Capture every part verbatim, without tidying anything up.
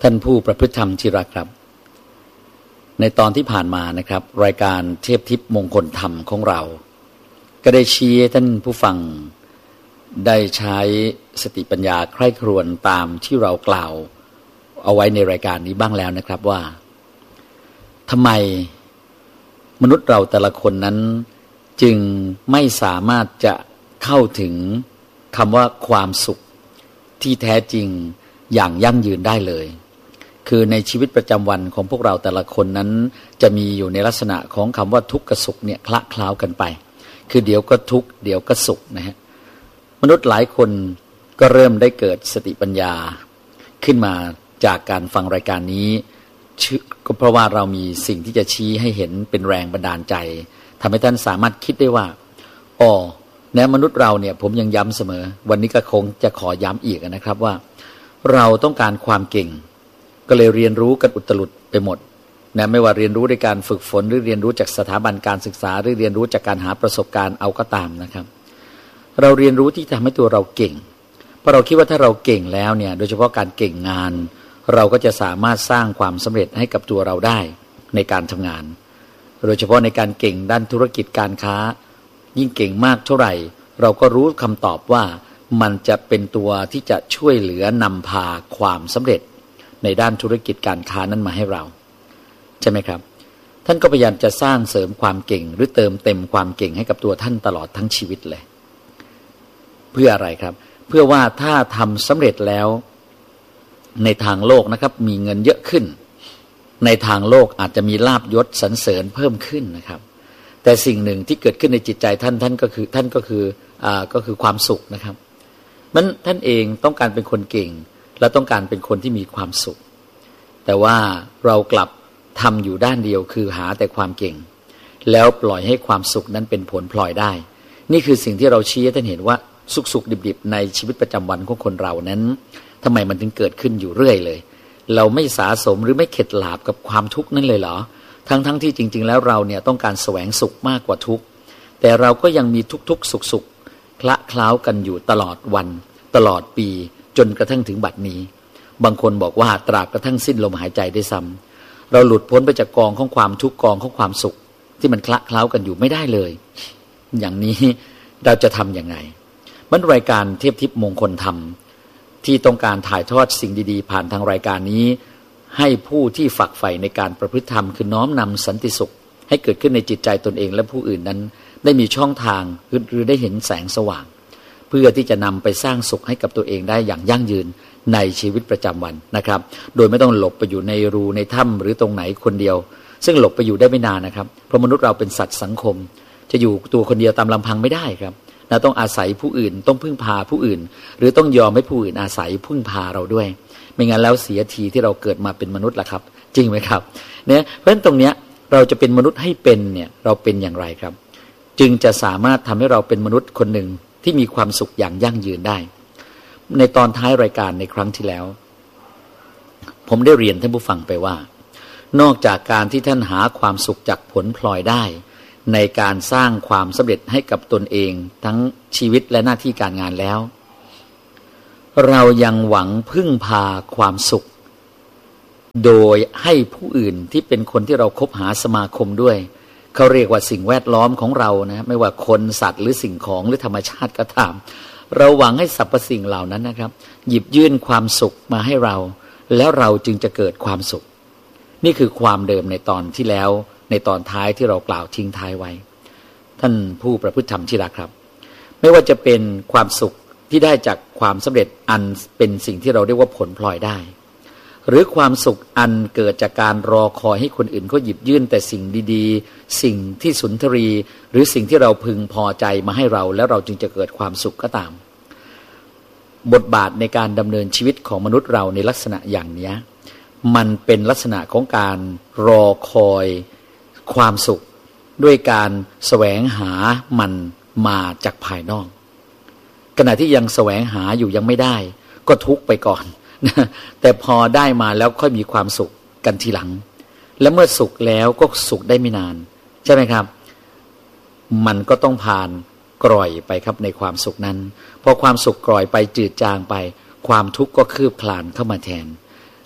ท่านผู้ประพฤติธรรมที่รักครับในตอนที่ผ่านมานะครับรายการเทพทิพย์มงคลธรรมของเราก็ได้ชี้ให้ท่านผู้ฟังได้ใช้สติปัญญาใคร่ครวญตามที่เรากล่าวเอาไว้ในรายการนี้บ้างแล้วนะครับว่าทำไมมนุษย์เราแต่ละคนนั้นจึงไม่สามารถจะเข้าถึงคำว่าความสุขที่แท้จริงอย่างยั่งยืนได้เลยคือในชีวิตประจำวันของพวกเราแต่ละคนนั้นจะมีอยู่ในลักษณะของคำว่าทุกข์กับสุขเนี่ยคละเคล้ากันไปคือเดี๋ยวก็ทุกข์เดี๋ยวก็สุขนะฮะมนุษย์หลายคนก็เริ่มได้เกิดสติปัญญาขึ้นมาจากการฟังรายการนี้ก็เพราะว่าเรามีสิ่งที่จะชี้ให้เห็นเป็นแรงบันดาลใจทำให้ท่านสามารถคิดได้ว่าอ๋อในมนุษย์เราเนี่ยผมยังย้ำเสมอวันนี้ก็คงจะขอย้ำอีกนะครับว่าเราต้องการความเก่งก็เลยเรียนรู้กันอุตลุดไปหมดนะไม่ว่าเรียนรู้ในการฝึกฝนหรือเรียนรู้จากสถาบันการศึกษาหรือเรียนรู้จากการหาประสบการณ์เอาก็ตามนะครับเราเรียนรู้ที่ทำให้ตัวเราเก่งเพราะเราคิดว่าถ้าเราเก่งแล้วเนี่ยโดยเฉพาะการเก่งงานเราก็จะสามารถสร้างความสำเร็จให้กับตัวเราได้ในการทำงานโดยเฉพาะในการเก่งด้านธุรกิจการค้ายิ่งเก่งมากเท่าไหร่เราก็รู้คำตอบว่ามันจะเป็นตัวที่จะช่วยเหลือนำพาความสำเร็จในด้านธุรกิจการค้านั้นมาให้เราใช่ไหมครับท่านก็พยายามจะสร้างเสริมความเก่งหรือเติมเต็มความเก่งให้กับตัวท่านตลอดทั้งชีวิตเลยเพื่ออะไรครับเพื่อว่าถ้าทำสำเร็จแล้วในทางโลกนะครับมีเงินเยอะขึ้นในทางโลกอาจจะมีลาภยศสรรเสริญเพิ่มขึ้นนะครับแต่สิ่งหนึ่งที่เกิดขึ้นในจิตใจท่านท่านก็คือท่านก็คืออ่าก็คือความสุขนะครับมันท่านเองต้องการเป็นคนเก่งและต้องการเป็นคนที่มีความสุขแต่ว่าเรากลับทำอยู่ด้านเดียวคือหาแต่ความเก่งแล้วปล่อยให้ความสุขนั้นเป็นผลพลอยได้นี่คือสิ่งที่เราชี้ให้ท่านเห็นว่าสุขๆดิบๆในชีวิตประจำวันของคนเรานั้นทำไมมันถึงเกิดขึ้นอยู่เรื่อยเลยเราไม่สะสมหรือไม่เข็ดหลาบกับความทุกข์นั่นเลยเหรอทั้งๆที่จริงๆแล้วเราเนี่ยต้องการแสวงสุขมากกว่าทุกข์แต่เราก็ยังมีทุกๆสุขๆคละเคล้ากันอยู่ตลอดวันตลอดปีจนกระทั่งถึงบัดนี้บางคนบอกว่าตราบกระทั่งสิ้นลมหายใจได้ซ้ำเราหลุดพ้นไปจากกองของความทุกข์กองของความสุขที่มันคละเคล้ากันอยู่ไม่ได้เลยอย่างนี้เราจะทำยังไงมันรายการเทพทิพย์มงคลธรรมที่ต้องการถ่ายทอดสิ่งดีๆผ่านทางรายการนี้ให้ผู้ที่ฝักใฝ่ในการประพฤติธรรมคือน้อมนำสันติสุขให้เกิดขึ้นในจิตใจตนเองและผู้อื่นนั้นได้มีช่องทางหรือได้เห็นแสงสว่างเพื่อที่จะนำไปสร้างสุขให้กับตัวเองได้อย่างยั่งยืนในชีวิตประจำวันนะครับโดยไม่ต้องหลบไปอยู่ในรูในถ้ำหรือตรงไหนคนเดียวซึ่งหลบไปอยู่ได้ไม่นานนะครับเพราะมนุษย์เราเป็นสัตว์สังคมจะอยู่ตัวคนเดียวตามลำพังไม่ได้ครับเราต้องอาศัยผู้อื่นต้องพึ่งพาผู้อื่นหรือต้องยอมให้ผู้อื่นอาศัยพึ่งพาเราด้วยไม่งั้นแล้วเสียทีที่เราเกิดมาเป็นมนุษย์ล่ะครับจริงไหมครับเนี่ยเพราะฉะนั้นตรงเนี้ยเราจะเป็นมนุษย์ให้เป็นเนี่ยเราเป็นอย่างไรครับจึงจะสามารถทำให้เราเป็นมนุษย์คนหนึ่งที่มีความสุขอย่างยั่งยืนได้ในตอนท้ายรายการในครั้งที่แล้วผมได้เรียนท่านผู้ฟังไปว่านอกจากการที่ท่านหาความสุขจากผลพลอยได้ในการสร้างความสำเร็จให้กับตนเองทั้งชีวิตและหน้าที่การงานแล้วเรายังหวังพึ่งพาความสุขโดยให้ผู้อื่นที่เป็นคนที่เราคบหาสมาคมด้วยเขาเรียกว่าสิ่งแวดล้อมของเรานะไม่ว่าคนสัตว์หรือสิ่งของหรือธรรมชาติก็ตามเราหวังให้สรรพสิ่งเหล่านั้นนะครับหยิบยื่นความสุขมาให้เราแล้วเราจึงจะเกิดความสุขนี่คือความเดิมในตอนที่แล้วในตอนท้ายที่เรากล่าวทิ้งท้ายไว้ท่านผู้ประพฤติธรรมที่รักครับไม่ว่าจะเป็นความสุขที่ได้จากความสำเร็จอันเป็นสิ่งที่เราเรียกว่าผลพลอยได้หรือความสุขอันเกิดจากการรอคอยให้คนอื่นเขาหยิบยื่นแต่สิ่งดีๆสิ่งที่สุนทรีหรือสิ่งที่เราพึงพอใจมาให้เราแล้วเราจึงจะเกิดความสุขก็ตามบทบาทในการดำเนินชีวิตของมนุษย์เราในลักษณะอย่างนี้มันเป็นลักษณะของการรอคอยความสุขด้วยการแสวงหามันมาจากภายนอกขณะที่ยังแสวงหาอยู่ยังไม่ได้ก็ทุกข์ไปก่อนแต่พอได้มาแล้วค่อยมีความสุขกันทีหลังและเมื่อสุขแล้วก็สุขได้ไม่นานใช่ไหมครับมันก็ต้องผ่านกร่อยไปครับในความสุขนั้นพอความสุขกร่อยไปจืดจางไปความทุกข์ก็คืบคลานเข้ามาแทน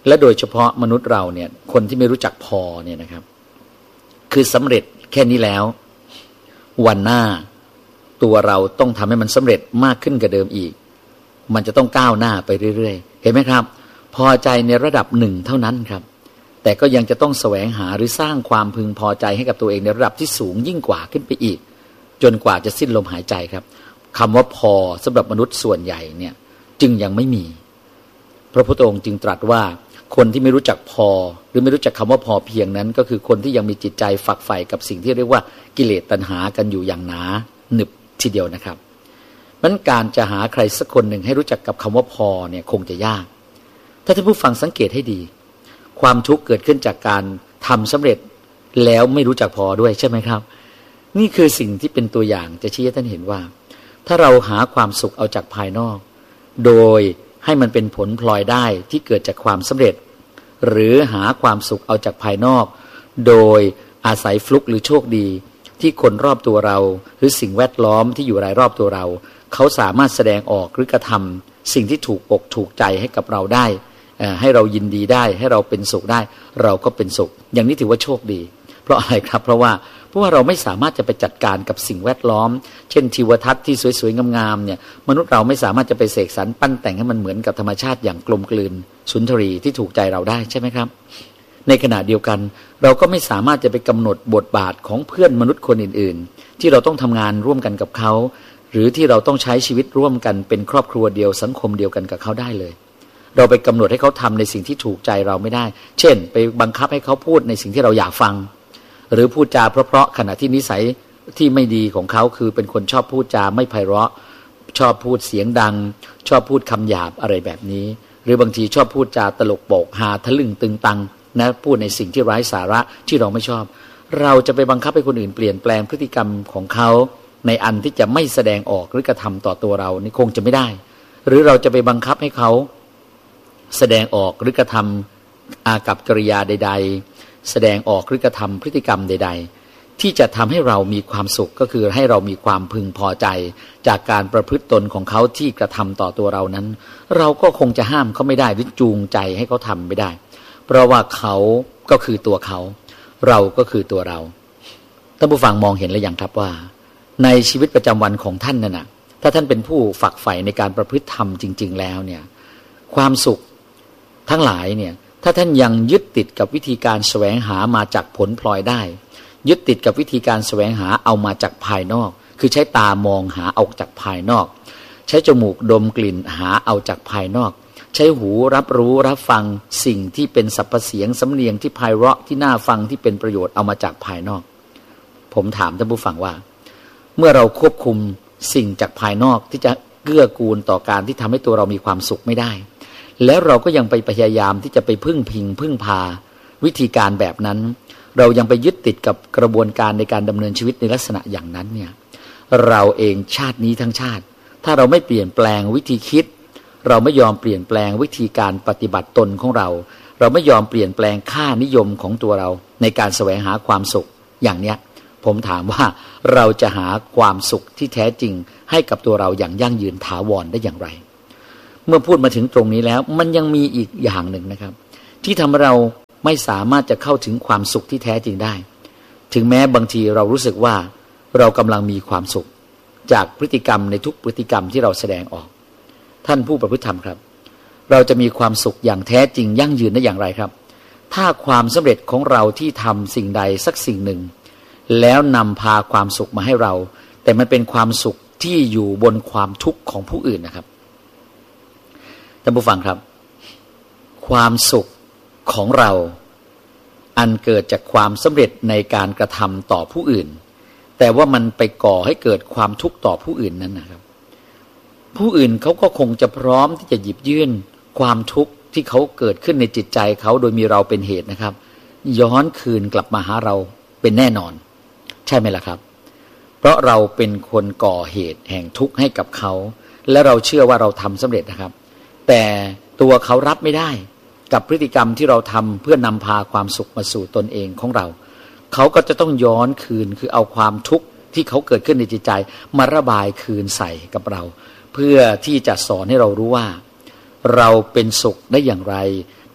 และโดยเฉพาะมนุษย์เราเนี่ยคนที่ไม่รู้จักพอเนี่ยนะครับคือสำเร็จแค่นี้แล้ววันหน้าตัวเราต้องทำให้มันสำเร็จมากขึ้นกว่าเดิมอีกมันจะต้องก้าวหน้าไปเรื่อยๆเห็นไหมครับพอใจในระดับหนึ่งเท่านั้นครับแต่ก็ยังจะต้องแสวงหาหรือสร้างความพึงพอใจให้กับตัวเองในระดับที่สูงยิ่งกว่าขึ้นไปอีกจนกว่าจะสิ้นลมหายใจครับคำว่าพอสำหรับมนุษย์ส่วนใหญ่เนี่ยจึงยังไม่มีพระพุทธองค์จึงตรัสว่าคนที่ไม่รู้จักพอหรือไม่รู้จักคำว่าพอเพียงนั้นก็คือคนที่ยังมีจิตใจฝักใฝ่กับสิ่งที่เรียกว่ากิเลสตัณหากันอยู่อย่างหนาหนึบทีเดียวนะครับนั้นการจะหาใครสักคนหนึ่งให้รู้จักกับคำว่าพอเนี่ยคงจะยากถ้าท่านผู้ฟังสังเกตให้ดีความทุกข์เกิดขึ้นจากการทำสำเร็จแล้วไม่รู้จักพอด้วยใช่ไหมครับนี่คือสิ่งที่เป็นตัวอย่างจะชี้ให้ท่านเห็นว่าถ้าเราหาความสุขเอาจากภายนอกโดยให้มันเป็นผลพลอยได้ที่เกิดจากความสำเร็จหรือหาความสุขเอาจากภายนอกโดยอาศัยฟลุกหรือโชคดีที่คนรอบตัวเราหรือสิ่งแวดล้อมที่อยู่รายรอบตัวเราเขาสามารถแสดงออกหรือกระทำสิ่งที่ถูกอกถูกใจให้กับเราได้ให้เรายินดีได้ให้เราเป็นสุขได้เราก็เป็นสุขอย่างนี้ถือว่าโชคดีเพราะอะไรครับเพราะว่าเพราะว่าเราไม่สามารถจะไปจัดการกับสิ่งแวดล้อมเช่นทิวทัศน์ที่สวยๆงามๆเนี่ยมนุษย์เราไม่สามารถจะไปเสกสรรปั้นแต่งให้มันเหมือนกับธรรมชาติอย่างกลมกลืนสุนทรีที่ถูกใจเราได้ใช่ไหมครับในขณะเดียวกันเราก็ไม่สามารถจะไปกำหนดบทบาทของเพื่อนมนุษย์คนอื่นๆที่เราต้องทำงานร่วมกันกับเขาหรือที่เราต้องใช้ชีวิตร่วมกันเป็นครอบครัวเดียวสังคมเดียวกันกับเขาได้เลยเราไปกำหนดให้เขาทำในสิ่งที่ถูกใจเราไม่ได้เช่นไปบังคับให้เขาพูดในสิ่งที่เราอยากฟังหรือพูดจาเพราะๆขณะที่นิสัยที่ไม่ดีของเขาคือเป็นคนชอบพูดจาไม่ไพเราะชอบพูดเสียงดังชอบพูดคำหยาบอะไรแบบนี้หรือบางทีชอบพูดจาตลกโปกฮาทะลึ่งตึงตังนะพูดในสิ่งที่ไร้สาระที่เราไม่ชอบเราจะไปบังคับให้คนอื่นเปลี่ยนแปลงพฤติกรรมของเขาในอันที่จะไม่แสดงออกหรือกระทำต่อตัวเรานี่คงจะไม่ได้หรือเราจะไปบังคับให้เขาแสดงออกหรือกระทำอากัปกิริยาใดๆแสดงออกหรือกระทำพฤติกรรมใดๆที่จะทำให้เรามีความสุขก็คือให้เรามีความพึงพอใจจากการประพฤติตนของเขาที่กระทำต่อตัวเรานั้นเราก็คงจะห้ามเขาไม่ได้หรือจูงใจให้เขาทำไม่ได้เพราะว่าเขาก็คือตัวเขาเราก็คือตัวเราท่านผู้ฟังมองเห็นหรือยังครับว่าในชีวิตประจำวันของท่านนั่นนะถ้าท่านเป็นผู้ฝักใฝ่ในการประพฤติธรรมจริงๆแล้วเนี่ยความสุขทั้งหลายเนี่ยถ้าท่านยังยึดติดกับวิธีการแสวงหามาจากผลพลอยได้ยึดติดกับวิธีการแสวงหาเอามาจากภายนอกคือใช้ตามองหาเอาจากภายนอกใช้จมูกดมกลิ่นหาเอาจากภายนอกใช้หูรับรู้รับฟังสิ่งที่เป็นสรรพเสียงสำเนียงที่ไพเราะที่น่าฟังที่เป็นประโยชน์เอามาจากภายนอกผมถามท่านผู้ฟังว่าเมื่อเราควบคุมสิ่งจากภายนอกที่จะเกื้อกูลต่อการที่ทำให้ตัวเรามีความสุขไม่ได้แล้วเราก็ยังไปพยายามที่จะไปพึ่งพิงพึ่งพาวิธีการแบบนั้นเรายังไปยึดติดกับกระบวนการในการดำเนินชีวิตในลักษณะอย่างนั้นเนี่ยเราเองชาตินี้ทั้งชาติถ้าเราไม่เปลี่ยนแปลงวิธีคิดเราไม่ยอมเปลี่ยนแปลงวิธีการปฏิบัติตนของเราเราไม่ยอมเปลี่ยนแปลงค่านิยมของตัวเราในการแสวงหาความสุขอย่างเนี้ยผมถามว่าเราจะหาความสุขที่แท้จริงให้กับตัวเราอย่างยั่งยืนถาวรได้อย่างไรเมื่อพูดมาถึงตรงนี้แล้วมันยังมีอีกอย่างหนึ่งนะครับที่ทำให้เราไม่สามารถจะเข้าถึงความสุขที่แท้จริงได้ถึงแม้บางทีเรารู้สึกว่าเรากำลังมีความสุขจากพฤติกรรมในทุกพฤติกรรมที่เราแสดงออกท่านผู้ประพฤติธรรมครับเราจะมีความสุขอย่างแท้จริงยั่งยืนได้อย่างไรครับถ้าความสำเร็จของเราที่ทำสิ่งใดสักสิ่งหนึ่งแล้วนำพาความสุขมาให้เราแต่มันเป็นความสุขที่อยู่บนความทุกข์ของผู้อื่นนะครับท่านผู้ฟังครับความสุขของเราอันเกิดจากความสำเร็จในการกระทำต่อผู้อื่นแต่ว่ามันไปก่อให้เกิดความทุกข์ต่อผู้อื่นนั้นนะครับผู้อื่นเขาก็คงจะพร้อมที่จะหยิบยื่นความทุกข์ที่เขาเกิดขึ้นในจิตใจเขาโดยมีเราเป็นเหตุนะครับย้อนคืนกลับมาหาเราเป็นแน่นอนใช่ไหมล่ะครับเพราะเราเป็นคนก่อเหตุแห่งทุกข์ให้กับเขาและเราเชื่อว่าเราทำสำเร็จนะครับแต่ตัวเขารับไม่ได้กับพฤติกรรมที่เราทำเพื่อนำพาความสุขมาสู่ตนเองของเราเขาก็จะต้องย้อนคืนคือเอาความทุกข์ที่เขาเกิดขึ้นในจิตใจมาระบายคืนใส่กับเราเพื่อที่จะสอนให้เรารู้ว่าเราเป็นสุขได้อย่างไร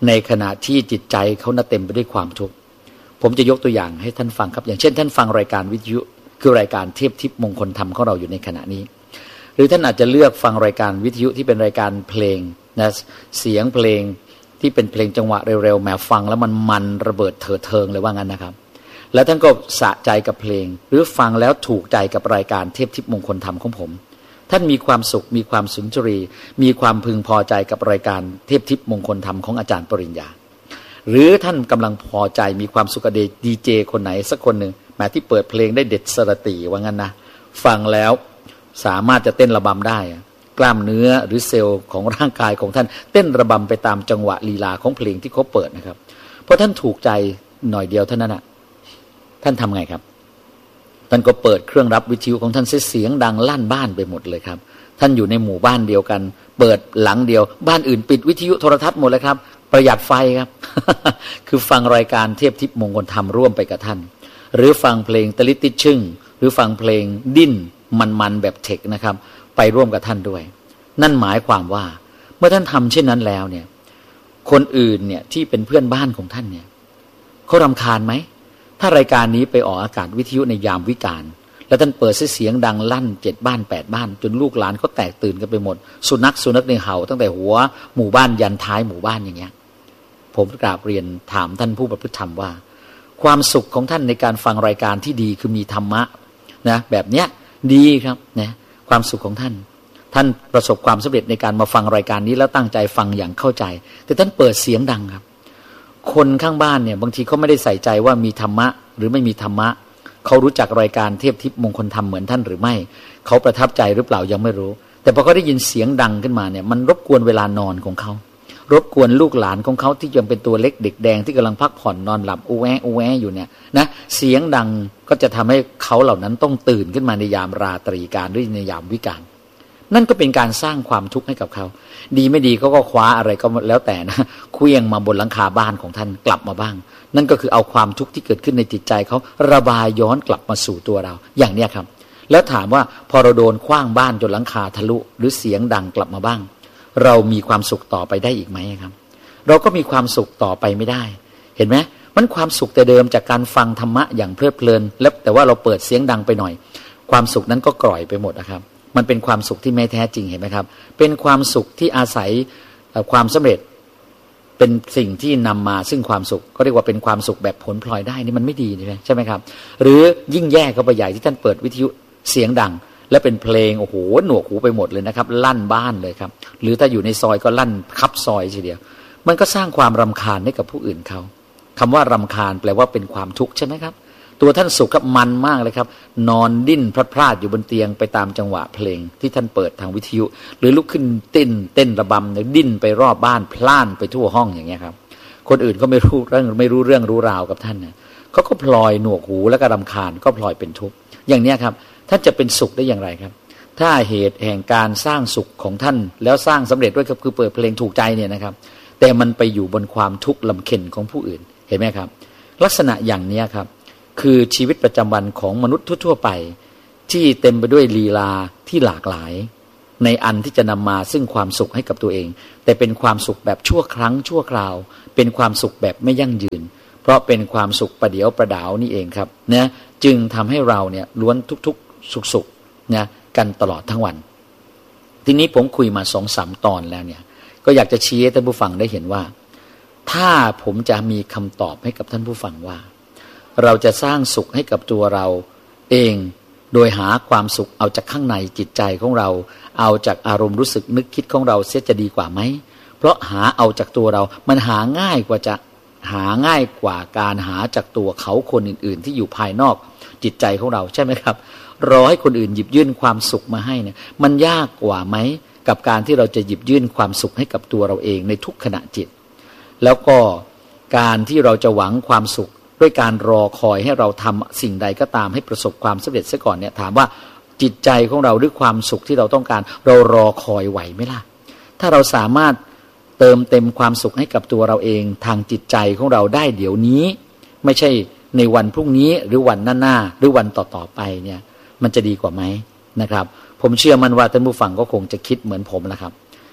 ในขณะที่จิตใจเขาน่ะเต็มไปด้วยความทุกข์ผมจะยกตัวอย่างให้ท่านฟังครับอย่างเช่นท่านฟังรายการวิทยุคือรายการเทพทิพย์มงคลธรรมของเราอยู่ในขณะนี้หรือท่านอาจจะเลือกฟังรายการวิทยุที่เป็นรายการเพลงนะเสียงเพลงที่เป็นเพลงจังหวะเร็วๆแหมฟังแล้วมันมันระเบิดเถิดเทิงเลยว่างั้นนะครับแล้วท่านก็สะใจกับเพลงหรือฟังแล้วถูกใจกับรายการเทพทิพย์มงคลธรรมของผมท่านมีความสุขมีความสุนทรีมีความพึงพอใจกับรายการเทพทิพย์มงคลธรรมของอาจารย์ปริญญาหรือท่านกำลังพอใจมีความสุขกับดีเจคนไหนสักคนหนึ่งแม้ที่เปิดเพลงได้เด็ดสระตีว่างั้นนะฟังแล้วสามารถจะเต้นระบำได้กล้ามเนื้อหรือเซลล์ของร่างกายของท่านเต้นระบำไปตามจังหวะลีลาของเพลงที่เขาเปิดนะครับเพราะท่านถูกใจหน่อยเดียวเท่านั้นนะท่านทำไงครับท่านก็เปิดเครื่องรับวิทยุของท่านเสียงดังลั่นบ้านไปหมดเลยครับท่านอยู่ในหมู่บ้านเดียวกันเปิดหลังเดียวบ้านอื่นปิดวิทยุโทรทัศน์หมดเลยครับประหยัดไฟครับ คือฟังรายการเทพทิพย์มงคลธรรมร่วมไปกับท่านหรือฟังเพลงตะลิดติดชึ่งหรือฟังเพลงดิ้นมันๆแบบเทคนะครับไปร่วมกับท่านด้วยนั่นหมายความว่าเมื่อท่านทำเช่นนั้นแล้วเนี่ยคนอื่นเนี่ยที่เป็นเพื่อนบ้านของท่านเนี่ยเขารำคาญไหมถ้ารายการนี้ไปออกอากาศวิทยุในยามวิกาลแล้วท่านเปิดเสียงดังลั่นเจ็ดบ้านแปดบ้านจนลูกหลานเขาแตกตื่นกันไปหมดสุนัขสุนัขในเห่าตั้งแต่หัวหมู่บ้านยันท้ายหมู่บ้านอย่างเงี้ยผมกราบเรียนถามท่านผู้ประพฤติธรรมว่าความสุขของท่านในการฟังรายการที่ดีคือมีธรรมะนะแบบเนี้ยดีครับนะความสุขของท่านท่านประสบความสำเร็จในการมาฟังรายการนี้แล้วตั้งใจฟังอย่างเข้าใจแต่ท่านเปิดเสียงดังครับคนข้างบ้านเนี่ยบางทีเขาไม่ได้ใส่ใจว่ามีธรรมะหรือไม่มีธรรมะเขารู้จักรายการเทพทิพย์มงคลธรรมเหมือนท่านหรือไม่เขาประทับใจหรือเปล่ายังไม่รู้แต่พอเขาได้ยินเสียงดังขึ้นมาเนี่ยมันรบกวนเวลานอนของเขารบกวนลูกหลานของเขาที่ยังเป็นตัวเล็กเด็กแดงที่กำลังพักผ่อนนอนหลับอูแวอูแวอยู่เนี่ยนะเสียงดังก็จะทำให้เขาเหล่านั้นต้องตื่นขึ้นมาในยามราตรีการหรือในยามวิกาลนั่นก็เป็นการสร้างความทุกข์ให้กับเขาดีไม่ดีเขาก็คว้าอะไรก็แล้วแต่นะเคลื่องมาบนหลังคาบ้านของท่านกลับมาบ้างนั่นก็คือเอาความทุกข์ที่เกิดขึ้นในจิตใจเขาระบายย้อนกลับมาสู่ตัวเราอย่างเนี้ยครับแล้วถามว่าพอเราโดนขว้างบ้านจนหลังคาทะลุหรือเสียงดังกลับมาบ้างเรามีความสุขต่อไปได้อีกไหมครับเราก็มีความสุขต่อไปไม่ได้เห็นไหมมันความสุขแต่เดิมจากการฟังธรรมะอย่างเพลิดเพลินแล้วแต่ว่าเราเปิดเสียงดังไปหน่อยความสุขนั้นก็กร่อยไปหมดนะครับมันเป็นความสุขที่ไม่แท้จริงเห็นไหมครับเป็นความสุขที่อาศัยความสำเร็จเป็นสิ่งที่นำมาซึ่งความสุขก็เรียกว่าเป็นความสุขแบบผลพลอยได้นี่มันไม่ดีใช่ไหมใช่ไหมครับหรือยิ่งแย่เข้าไปใหญ่ที่ท่านเปิดวิทยุเสียงดังและเป็นเพลงโอ้โหหนวกหูไปหมดเลยนะครับลั่นบ้านเลยครับหรือถ้าอยู่ในซอยก็ลั่นคับซอยทีเดียวมันก็สร้างความรำคาญให้กับผู้อื่นเขาคำว่ารำคาญแปลว่าเป็นความทุกข์ใช่ไหมครับตัวท่านสุขครับมันมากเลยครับนอนดิ้นพลาดพลาดอยู่บนเตียงไปตามจังหวะเพลงที่ท่านเปิดทางวิทยุหรือลุกขึ้นเต้นเต้นระบำดิ้นไปรอบบ้านพล่านไปทั่วห้องอย่างเงี้ยครับคนอื่นก็ไม่รู้เรื่องไม่รู้เรื่องรู้ราวกับท่านนะเขาก็พลอยหนวกหูแล้วก็รำคาญก็พลอยเป็นทุกข์อย่างเนี้ยครับท่านจะเป็นสุขได้อย่างไรครับถ้าเหตุแห่งการสร้างสุขของท่านแล้วสร้างสำเร็จด้วยคือเปิดเพลงถูกใจเนี่ยนะครับแต่มันไปอยู่บนความทุกข์ลำเค็ญของผู้อื่นเห็นไหมครับลักษณะอย่างนี้ครับคือชีวิตประจำวันของมนุษย์ทั่วๆไปที่เต็มไปด้วยลีลาที่หลากหลายในอันที่จะนำมาซึ่งความสุขให้กับตัวเองแต่เป็นความสุขแบบชั่วครั้งชั่วคราวเป็นความสุขแบบไม่ยั่งยืนเพราะเป็นความสุขประเดี๋ยวประดาวนี่เองครับนะจึงทำให้เราเนี่ยล้วนทุกๆสุขๆนะกันตลอดทั้งวันทีนี้ผมคุยมาสองสามตอนแล้วเนี่ยก็อยากจะชี้ให้ท่านผู้ฟังได้เห็นว่าถ้าผมจะมีคำตอบให้กับท่านผู้ฟังว่าเราจะสร้างสุขให้กับตัวเราเองโดยหาความสุขเอาจากข้างในจิตใจของเราเอาจากอารมณ์รู้สึกนึกคิดของเราเสียจะดีกว่าไหมเพราะหาเอาจากตัวเรามันหาง่ายกว่าจะหาง่ายกว่าการหาจากตัวเขาคนอื่นๆที่อยู่ภายนอกจิตใจของเราใช่ไหมครับรอให้คนอื่นหยิบยื่นความสุขมาให้เนี่ยมันยากกว่าไหมกับการที่เราจะหยิบยื่นความสุขให้กับตัวเราเองในทุกขณะจิตแล้วก็การที่เราจะหวังความสุขด้วยการรอคอยให้เราทำสิ่งใดก็ตามให้ประสบความสำเร็จซะก่อนเนี่ยถามว่าจิตใจของเราด้วยความสุขที่เราต้องการเรารอคอยไหวไหมล่ะถ้าเราสามารถเติมเต็มความสุขให้กับตัวเราเองทางจิตใจของเราได้เดี๋ยวนี้ไม่ใช่ในวันพรุ่งนี้หรือวันหน้าๆหรือวันต่อๆไปเนี่ยมันจะดีกว่าไหมนะครับผมเชื่อมั่นว่าท่านผู้ฟังก็คงจะคิดเหมือนผมนะครับ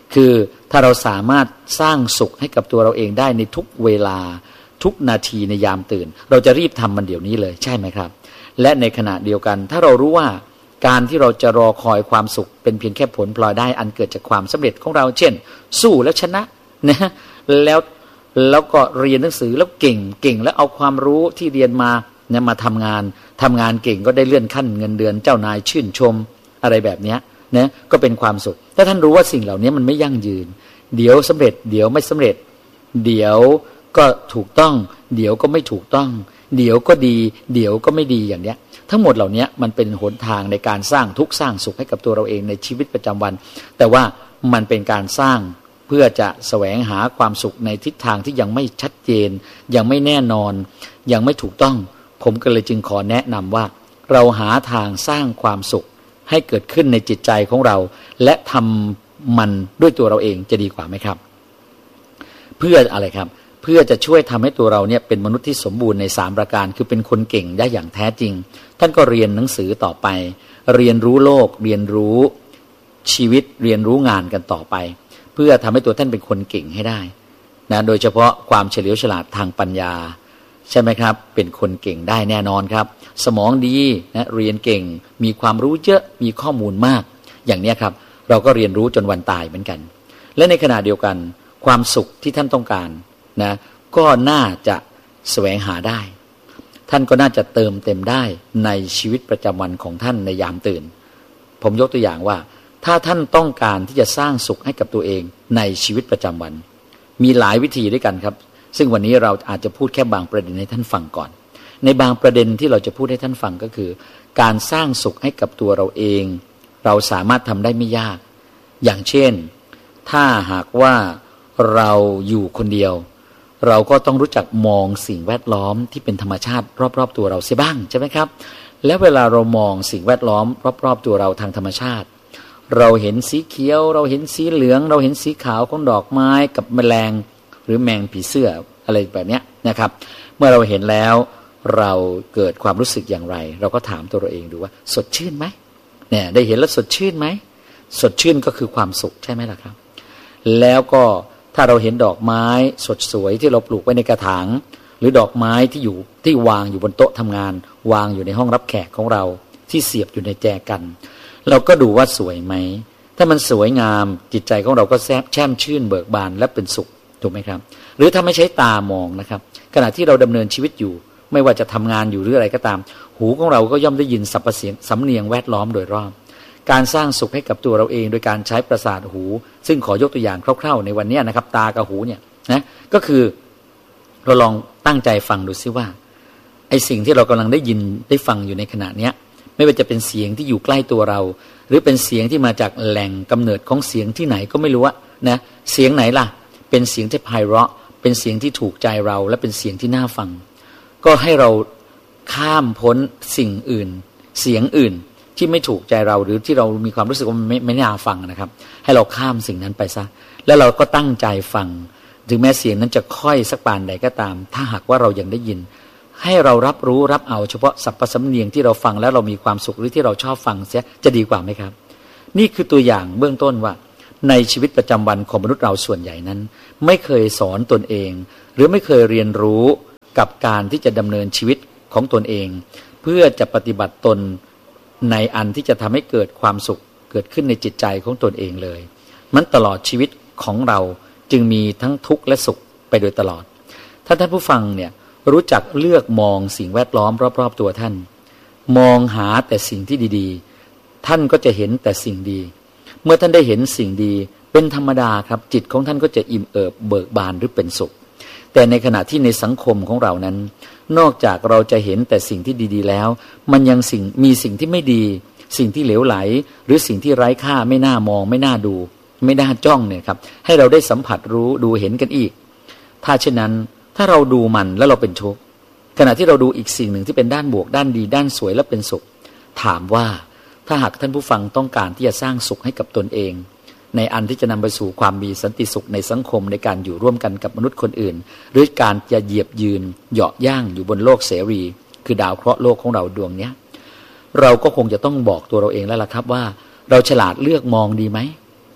คือถ้าเราสามารถสร้างสุขให้กับตัวเราเองได้ในทุกเวลาทุกนาทีในยามตื่นเราจะรีบทำมันเดี๋ยวนี้เลยใช่ไหมครับและในขณะเดียวกันถ้าเรารู้ว่าการที่เราจะรอคอยความสุขเป็นเพียงแค่ผลพลอยได้อันเกิดจากความสำเร็จของเราเช่นสู้แล้วชนะนะแล้วแล้วก็เรียนหนังสือแล้วเก่งเก่งแล้วเอาความรู้ที่เรียนมาเนี่ยมาทำงานทำงานเก่งก็ได้เลื่อนขั้นเงินเดือนเจ้านายชื่นชมอะไรแบบนี้นะก็เป็นความสุขถ้าท่านรู้ว่าสิ่งเหล่านี้มันไม่ยั่งยืนเดี๋ยวสำเร็จเดี๋ยวไม่สำเร็จเดี๋ยวก็ถูกต้องเดี๋ยวก็ไม่ถูกต้องเดี๋ยวก็ดีเดี๋ยวก็ไม่ดีอย่างเนี้ยทั้งหมดเหล่านี้มันเป็นหนทางในการสร้างทุกข์สร้างสุขให้กับตัวเราเองในชีวิตประจำวันแต่ว่ามันเป็นการสร้างเพื่อจะแสวงหาความสุขในทิศทางที่ยังไม่ชัดเจนยังไม่แน่นอนยังไม่ถูกต้องผมก็เลยจึงขอแนะนำว่าเราหาทางสร้างความสุขให้เกิดขึ้นในจิตใจของเราและทำมันด้วยตัวเราเองจะดีกว่าไหมครับเพื่ออะไรครับเพื่อจะช่วยทำให้ตัวเราเนี่ยเป็นมนุษย์ที่สมบูรณ์ในสามประการคือเป็นคนเก่งได้อย่างแท้จริงท่านก็เรียนหนังสือต่อไปเรียนรู้โลกเรียนรู้ชีวิตเรียนรู้งานกันต่อไปเพื่อทำให้ตัวท่านเป็นคนเก่งให้ได้นะโดยเฉพาะความเฉลียวฉลาดทางปัญญาใช่ไหมครับเป็นคนเก่งได้แน่นอนครับสมองดีนะเรียนเก่งมีความรู้เยอะมีข้อมูลมากอย่างนี้ครับเราก็เรียนรู้จนวันตายเหมือนกันและในขณะเดียวกันความสุขที่ท่านต้องการนะก็น่าจะแสวงหาได้ท่านก็น่าจะเติมเต็มได้ในชีวิตประจำวันของท่านในยามตื่นผมยกตัวอย่างว่าถ้าท่านต้องการที่จะสร้างสุขให้กับตัวเองในชีวิตประจำวันมีหลายวิธีด้วยกันครับซึ่งวันนี้เราอาจจะพูดแค่บางประเด็นให้ท่านฟังก่อนในบางประเด็นที่เราจะพูดให้ท่านฟังก็คือการสร้างสุขให้กับตัวเราเองเราสามารถทำได้ไม่ยากอย่างเช่นถ้าหากว่าเราอยู่คนเดียวเราก็ต้องรู้จักมองสิ่งแวดล้อมที่เป็นธรรมชาติรอบๆตัวเราเสียบ้างใช่ไหมครับแล้วเวลาเรามองสิ่งแวดล้อมรอบๆตัวเราทางธรรมชาติเราเห็นสีเขียวเราเห็นสีเหลืองเราเห็นสีขาวของดอกไม้กับแมลงหรือแมงผีเสื้ออะไรแบบนี้นะครับเมื่อเราเห็นแล้วเราเกิดความรู้สึกอย่างไรเราก็ถามตัวเราเองดูว่าสดชื่นไหมเนี่ยได้เห็นแล้วสดชื่นไหมสดชื่นก็คือความสุขใช่ไหมล่ะครับแล้วก็ถ้าเราเห็นดอกไม้สดสวยที่เราปลูกไว้ในกระถางหรือดอกไม้ที่อยู่ที่วางอยู่บนโต๊ะทำงานวางอยู่ในห้องรับแขกของเราที่เสียบอยู่ในแจกันเราก็ดูว่าสวยไหมถ้ามันสวยงามจิตใจของเราก็แซบแช่มชื่นเบิกบานและเป็นสุขถูกไหมครับหรือถ้าไม่ใช้ตามองนะครับขณะที่เราดำเนินชีวิตอยู่ไม่ว่าจะทำงานอยู่หรืออะไรก็ตามหูของเราก็ย่อมได้ยินสรรพเสียงสำเนียงแวดล้อมโดยรอบการสร้างสุขให้กับตัวเราเองโดยการใช้ประสาทหูซึ่งขอยกตัวอย่างคร่าวๆในวันนี้นะครับตากับหูเนี่ยนะก็คือเราลองตั้งใจฟังดูซิว่าไอ้สิ่งที่เรากำลังได้ยินได้ฟังอยู่ในขณะเนี้ยไม่ว่าจะเป็นเสียงที่อยู่ใกล้ตัวเราหรือเป็นเสียงที่มาจากแหล่งกำเนิดของเสียงที่ไหนก็ไม่รู้นะเสียงไหนล่ะเป็นเสียงที่ไพเราะเป็นเสียงที่ถูกใจเราและเป็นเสียงที่น่าฟังก็ให้เราข้ามพ้นสิ่งอื่นเสียงอื่นที่ไม่ถูกใจเราหรือที่เรามีความรู้สึกว่ามันไม่ไม่น่าฟังนะครับให้เราข้ามสิ่งนั้นไปซะแล้วเราก็ตั้งใจฟังถึงแม้เสียงนั้นจะค่อยสักปานใดก็ตามถ้าหากว่าเรายังได้ยินให้เรารับรู้รับเอาเฉพาะสัพพสำเนียงที่เราฟังแล้วเรามีความสุขหรือที่เราชอบฟังเสียจะดีกว่าไหมครับนี่คือตัวอย่างเบื้องต้นว่าในชีวิตประจำวันของมนุษย์เราส่วนใหญ่นั้นไม่เคยสอนตนเองหรือไม่เคยเรียนรู้กับการที่จะดำเนินชีวิตของตนเองเพื่อจะปฏิบัติตนในอันที่จะทำให้เกิดความสุขเกิดขึ้นในจิตใจของตนเองเลยมันตลอดชีวิตของเราจึงมีทั้งทุกข์และสุขไปโดยตลอดถ้าท่านผู้ฟังเนี่ยรู้จักเลือกมองสิ่งแวดล้อมรอบๆตัวท่านมองหาแต่สิ่งที่ดีๆท่านก็จะเห็นแต่สิ่งดีเมื่อท่านได้เห็นสิ่งดีเป็นธรรมดาครับจิตของท่านก็จะอิ่มเอิบเบิกบานหรือเป็นสุขแต่ในขณะที่ในสังคมของเรานั้นนอกจากเราจะเห็นแต่สิ่งที่ดีๆแล้วมันยังสิ่งมีสิ่งที่ไม่ดีสิ่งที่เหลวไหลหรือสิ่งที่ไร้ค่าไม่น่ามองไม่น่าดูไม่น่าจ้องเนี่ยครับให้เราได้สัมผัสรู้ดูเห็นกันอีกถ้าเช่นนั้นถ้าเราดูมันแล้วเราเป็นทุกข์ขณะที่เราดูอีกสิ่งหนึ่งที่เป็นด้านบวกด้านดีด้านสวยและเป็นสุขถามว่าถ้าหากท่านผู้ฟังต้องการที่จะสร้างสุขให้กับตนเองในอันที่จะนำไปสู่ความมีสันติสุขในสังคมในการอยู่ร่วมกันกับมนุษย์คนอื่นหรือการจะเหยียบยืนเหยาะย่างอยู่บนโลกเสรีคือดาวเคราะห์โลกของเราดวงนี้เราก็คงจะต้องบอกตัวเราเองแล้วล่ะครับว่าเราฉลาดเลือกมองดีไหม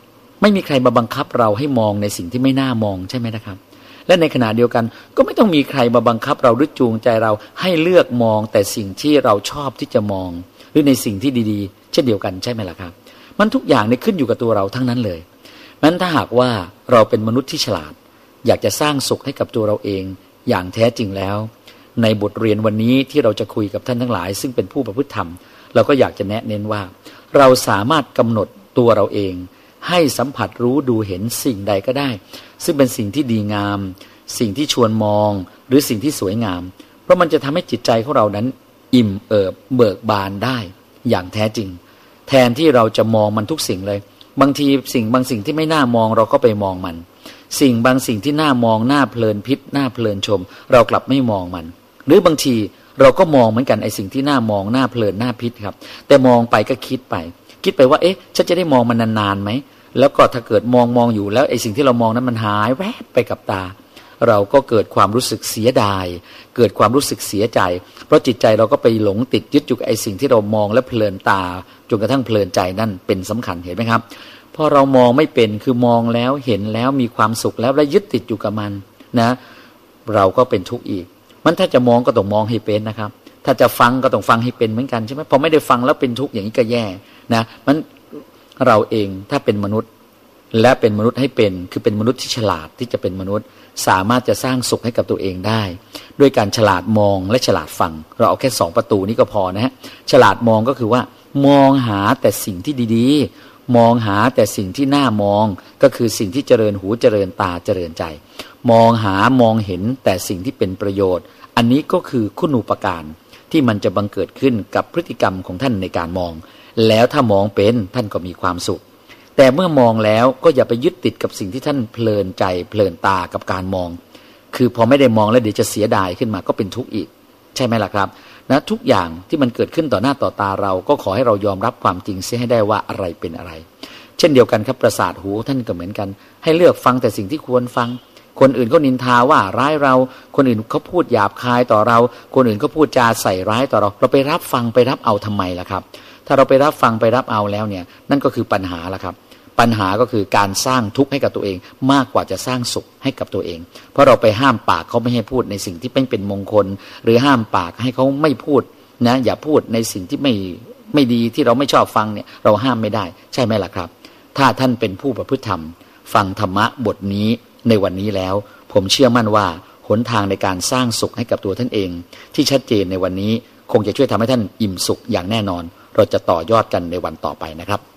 ไม่มีใครมาบังคับเราให้มองในสิ่งที่ไม่น่ามองใช่ไหมนะครับและในขณะเดียวกันก็ไม่ต้องมีใครมาบังคับเราหรือจูงใจเราให้เลือกมองแต่สิ่งที่เราชอบที่จะมองหรือในสิ่งที่ดีๆเช่นเดียวกันใช่ไหมล่ะครับมันทุกอย่างเนี่ยขึ้นอยู่กับตัวเราทั้งนั้นเลยนั้นถ้าหากว่าเราเป็นมนุษย์ที่ฉลาดอยากจะสร้างสุขให้กับตัวเราเองอย่างแท้จริงแล้วในบทเรียนวันนี้ที่เราจะคุยกับท่านทั้งหลายซึ่งเป็นผู้ประพฤติธรรมเราก็อยากจะแนะเน้นว่าเราสามารถกำหนดตัวเราเองให้สัมผัสรู้ดูเห็นสิ่งใดก็ได้ซึ่งเป็นสิ่งที่ดีงามสิ่งที่ชวนมองหรือสิ่งที่สวยงามเพราะมันจะทำให้จิตใจของเรานั้นอิ่มเอิบเบิกบานได้อย่างแท้จริงแทนที่เราจะมองมันทุกสิ่งเลยบางทีสิ่งบางสิ่งที่ไม่น่ามองเราก็ไปมองมันสิ่งบางสิ่งที่น่ามองน่าเพลินพิษน่าเพลินชมเรากลับไม่มองมันหรือบางทีเราก็มองเหมือนกันไอ้สิ่งที่น่ามองน่าเพลินน่าพิษครับแต่มองไปก็คิดไปคิดไปว่าเอ๊ะฉันจะได้มองมันนานๆไหมแล้วก็ถ้าเกิดมองมองอยู่แล้วไอ้สิ่งที่เรามองนั้นมันหายแวบไปกับตาเราก็เกิดความรู้สึกเสียดายเกิดความรู้สึกเสียใจเพราะจิตใจเราก็ไปหลงติดยึดอยู่กับไอ้สิ่งที่เรามองและเพลินตาจนกระทั่งเพลินใจนั่นเป็นสำคัญเห็นไหมครับพอเรามองไม่เป็นคือมองแล้วเห็นแล้วมีความสุขแล้วและยึดติดอยู่กับมันนะเราก็เป็นทุกข์อีกมันถ้าจะมองก็ต้องมองให้เป็นนะครับถ้าจะฟังก็ต้องฟังให้เป็นเหมือนกันใช่ไหมพอไม่ได้ฟังแล้วเป็นทุกข์อย่างนี้ก็แย่นะมันเราเองถ้าเป็นมนุษย์และเป็นมนุษย์ให้เป็นคือเป็นมนุษย์ที่ฉลาดที่จะเป็นมนุษย์สามารถจะสร้างสุขให้กับตัวเองได้ด้วยการฉลาดมองและฉลาดฟังเราเอาแค่สองประตูนี้ก็พอนะฮะฉลาดมองก็คือว่ามองหาแต่สิ่งที่ดีๆมองหาแต่สิ่งที่น่ามองก็คือสิ่งที่เจริญหูเจริญตาเจริญใจมองหามองเห็นแต่สิ่งที่เป็นประโยชน์อันนี้ก็คือคุณูปการที่มันจะบังเกิดขึ้นกับพฤติกรรมของท่านในการมองแล้วถ้ามองเป็นท่านก็มีความสุขแต่เมื่อมองแล้วก็อย่าไปยึดติดกับสิ่งที่ท่านเพลินใจเพลินตากับการมองคือพอไม่ได้มองแล้วเดี๋ยวจะเสียดายขึ้นมาก็เป็นทุกข์อีกใช่ไหมล่ะครับนะทุกอย่างที่มันเกิดขึ้นต่อหน้าต่อตาเราก็ขอให้เรายอมรับความจริงเสียให้ได้ว่าอะไรเป็นอะไรเช่นเดียวกันครับประสาทหูท่านก็เหมือนกันให้เลือกฟังแต่สิ่งที่ควรฟังคนอื่นก็นินทาว่าร้ายเราคนอื่นเขาพูดหยาบคายต่อเราคนอื่นเขาพูดจาใส่ร้ายต่อเราเราไปรับฟังไปรับเอาทำไมล่ะครับถ้าเราไปรับฟังไปรับเอาแล้วเนี่ยนั่นก็คือปัญหาละครับปัญหาก็คือการสร้างทุกข์ให้กับตัวเองมากกว่าจะสร้างสุขให้กับตัวเองเพราะเราไปห้ามปากเขาไม่ให้พูดในสิ่งที่เป็นเป็นมงคลหรือห้ามปากให้เขาไม่พูดนะอย่าพูดในสิ่งที่ไม่ไม่ดีที่เราไม่ชอบฟังเนี่ยเราห้ามไม่ได้ใช่ไหมล่ะครับถ้าท่านเป็นผู้ประพฤติธรรมฟังธรรมะบทนี้ในวันนี้แล้วผมเชื่อมั่นว่าหนทางในการสร้างสุขให้กับตัวท่านเองที่ชัดเจนในวันนี้คงจะช่วยทำให้ท่านอิ่มสุขอย่างแน่นอนเราจะต่อยอดกันในวันต่อไปนะครับ